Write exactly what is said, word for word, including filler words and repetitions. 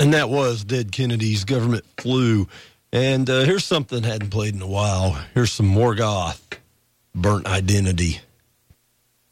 And that was Dead Kennedy's Government Flu. And uh, here's something I hadn't played in a while. Here's some Morgoth, Burnt Identity.